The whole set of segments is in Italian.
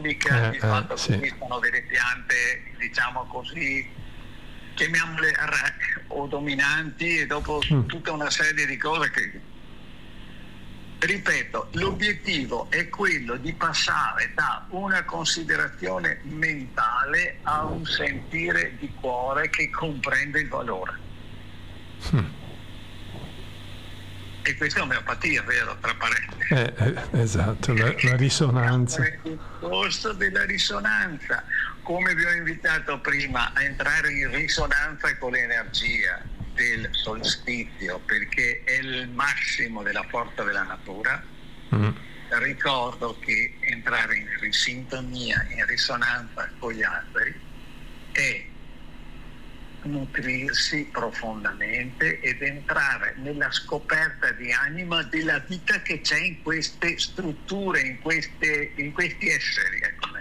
economica, il fatto che sì. esistano delle piante, diciamo così, chiamiamole o dominanti, e dopo tutta una serie di cose che, ripeto, l'obiettivo è quello di passare da una considerazione mentale a un sentire di cuore che comprende il valore. E questa è omeopatia, vero, tra parentesi. Esatto, la risonanza. Il discorso della risonanza, come vi ho invitato prima a entrare in risonanza con l'energia del solstizio, perché è il massimo della forza della natura. Ricordo che entrare in sintonia, in risonanza con gli alberi è nutrirsi profondamente ed entrare nella scoperta di anima della vita che c'è in queste strutture, in questi esseri,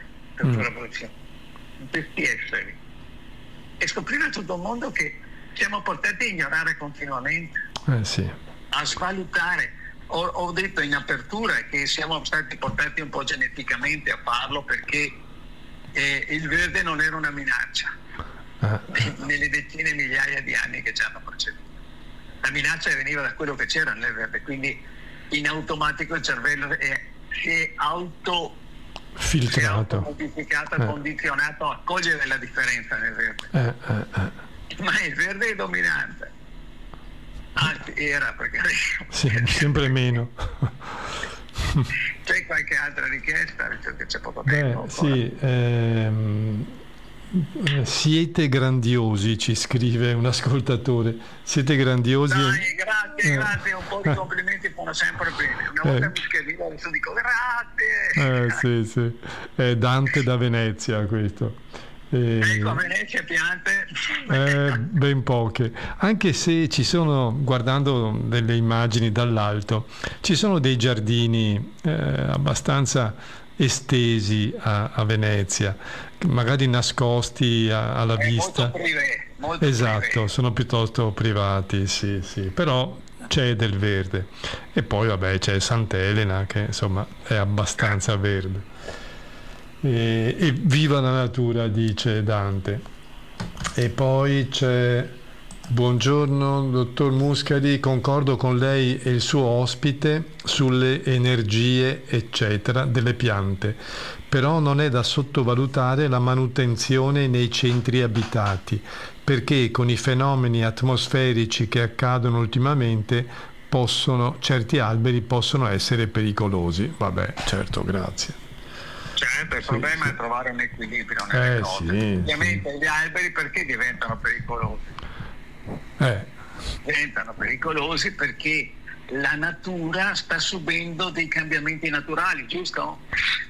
in questi esseri, e scoprire tutto un mondo che siamo portati a ignorare continuamente, a svalutare. Ho detto in apertura che siamo stati portati un po' geneticamente a farlo, perché il verde non era una minaccia nelle decine e migliaia di anni che ci hanno preceduto. La minaccia veniva da quello che c'era nel verde, quindi in automatico il cervello si è filtrato, modificato, condizionato a cogliere la differenza nel verde. Ma il verde è dominante, anzi era, perché sempre meno. C'è qualche altra richiesta, visto che c'è poco tempo? Siete grandiosi, ci scrive un ascoltatore. Siete grandiosi. Dai, grazie, un po' di complimenti fanno sempre bene. Una volta mi scrivevo, adesso dico grazie. Sì. È Dante da Venezia questo. Ecco, a Venezia piante ben poche, anche se ci sono, guardando delle immagini dall'alto, ci sono dei giardini abbastanza estesi a Venezia, magari nascosti alla vista. Molto esatto, privé. Sono piuttosto privati, sì, però c'è del verde. E poi vabbè c'è Sant'Elena, che insomma è abbastanza verde. E viva la natura, dice Dante. E poi c'è: buongiorno dottor Muscari, concordo con lei e il suo ospite sulle energie eccetera delle piante, però non è da sottovalutare la manutenzione nei centri abitati, perché con i fenomeni atmosferici che accadono ultimamente certi alberi possono essere pericolosi. Vabbè, certo, grazie. Certo, il problema è trovare un equilibrio nelle cose. Ovviamente gli alberi perché diventano pericolosi? Diventano pericolosi perché la natura sta subendo dei cambiamenti naturali, giusto?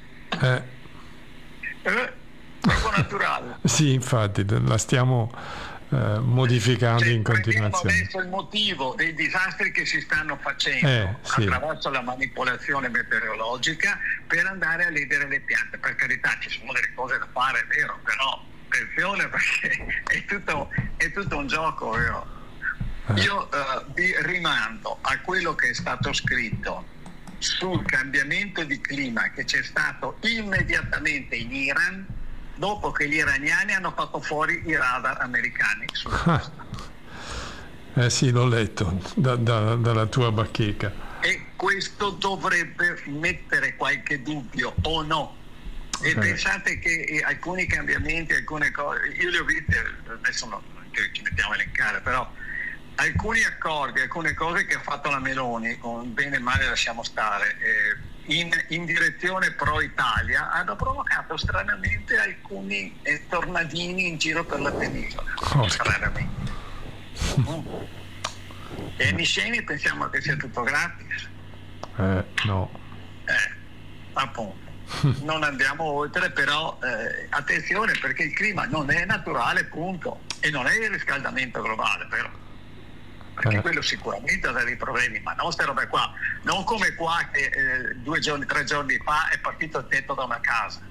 Proprio naturale. Sì, infatti, la stiamo modificando in continuazione. Adesso il motivo dei disastri che si stanno facendo attraverso la manipolazione meteorologica per andare a ledere le piante. Per carità, ci sono delle cose da fare, è vero, però attenzione, perché è tutto un gioco, vero? Io vi rimando a quello che è stato scritto sul cambiamento di clima che c'è stato immediatamente in Iran, dopo che gli iraniani hanno fatto fuori i radar americani sulla costa. Sì, l'ho letto dalla tua bacheca. E questo dovrebbe mettere qualche dubbio o no? E pensate che alcuni cambiamenti, alcune cose, io le ho viste, adesso non che ci mettiamo a elencare, però alcuni accordi, alcune cose che ha fatto la Meloni, con bene e male lasciamo stare, in direzione pro Italia, hanno provocato stranamente alcuni tornadini in giro per la penisola. Stranamente. E ai Misceni pensiamo che sia tutto gratis. No. Appunto. Non andiamo oltre, però attenzione, perché il clima non è naturale, punto. E non è il riscaldamento globale, vero? Perché quello sicuramente ha dei problemi, ma non queste robe qua, non come qua che 3 giorni fa è partito il tetto da una casa.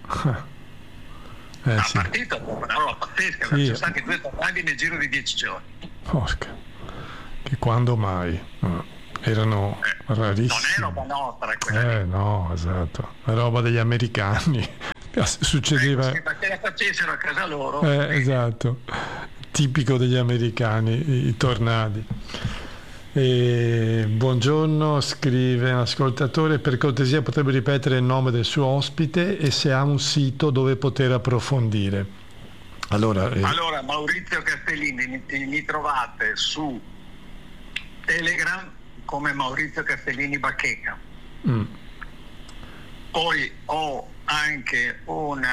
È partito una roba pazzesca, ci sono stati 2 tornadi nel giro di 10 giorni. Porca, che quando mai? Erano rarissimi. Non è roba nostra quella. No, esatto, è roba degli americani. succedeva. Perché la facessero a casa loro. Esatto, tipico degli americani, i tornadi. Buongiorno, scrive un ascoltatore, per cortesia potrebbe ripetere il nome del suo ospite e se ha un sito dove poter approfondire. Allora, Maurizio Castellini, mi trovate su Telegram come Maurizio Castellini Bacheca. Poi ho anche un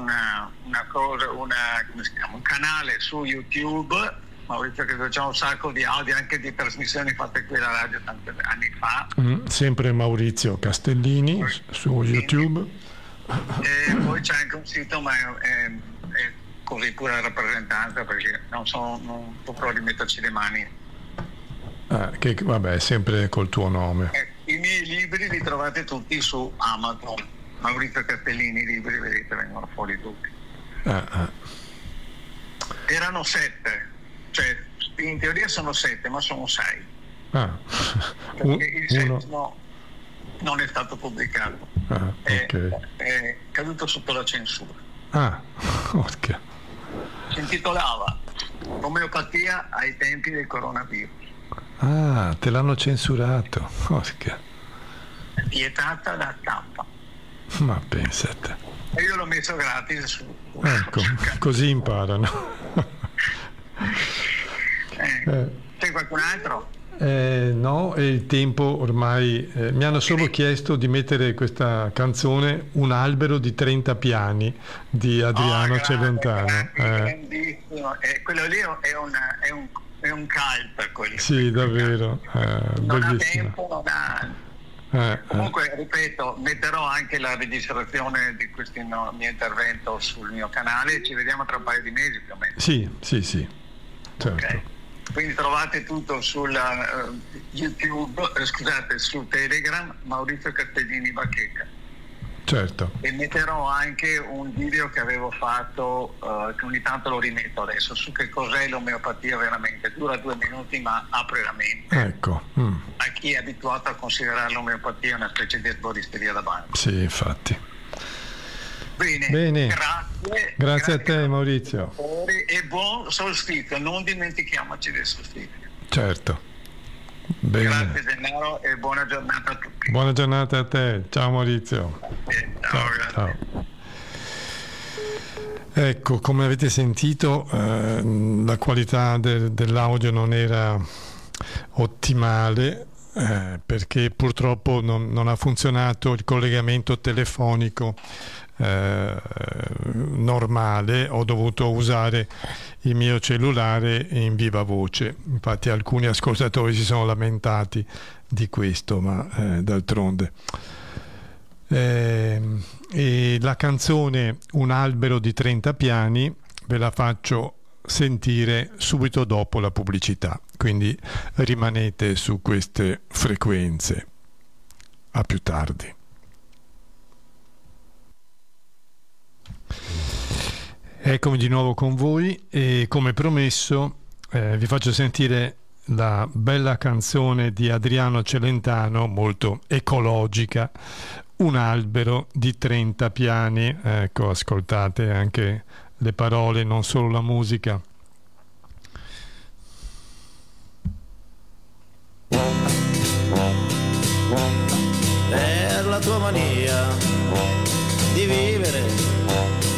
canale su YouTube, Maurizio, che c'è un sacco di audio, anche di trasmissioni fatte qui alla radio tanti anni fa. Sempre Maurizio Castellini su YouTube. E poi c'è anche un sito, ma è così pure rappresentanza, perché non potrò rimetterci le mani. Che vabbè, sempre col tuo nome. I miei libri li trovate tutti su Amazon. Maurizio Castellini, i libri, vedete, vengono fuori tutti. Erano 7. Cioè, in teoria sono 7, ma sono 6. Perché il settimo non è stato pubblicato. È caduto sotto la censura. Ok. Si intitolava Omeopatia ai tempi del coronavirus. Te l'hanno censurato. Ok. Vietata da stampa. Ma pensate. E io l'ho messo gratis su. Ecco, così imparano. C'è qualcun altro? No, è il tempo ormai. Mi hanno solo chiesto di mettere questa canzone Un albero di 30 piani di Adriano Celentano. Grandissimo. Quello lì è un cult, quello. Sì, davvero. Non ha bellissimo. tempo, non ha. Comunque, ripeto, metterò anche la registrazione di questo mio intervento sul mio canale e ci vediamo tra un paio di mesi più o meno. Sì, certo. Okay. Quindi trovate tutto sul YouTube, su Telegram, Maurizio Castellini Bacheca. Certo. E metterò anche un video che avevo fatto, che ogni tanto lo rimetto adesso, su che cos'è l'omeopatia veramente. Dura 2 minuti ma apre la mente. Ecco. A chi è abituato a considerare l'omeopatia una specie di erboristeria da banco. Sì, infatti. Bene. Grazie a te, Maurizio. E buon solstizio, non dimentichiamoci del solstizio. Certo. Bene. Grazie Gennaro e buona giornata a tutti. Buona giornata a te, ciao Maurizio. Ciao. Ecco, come avete sentito, la qualità dell'audio non era ottimale, perché purtroppo non ha funzionato il collegamento telefonico normale. Ho dovuto usare il mio cellulare in viva voce, infatti alcuni ascoltatori si sono lamentati di questo, ma d'altronde e la canzone Un albero di 30 piani ve la faccio sentire subito dopo la pubblicità, quindi rimanete su queste frequenze. A più tardi. Eccomi di nuovo con voi e come promesso vi faccio sentire la bella canzone di Adriano Celentano, molto ecologica, Un albero di 30 piani. Ecco, ascoltate anche le parole, non solo la musica. Per la tua mania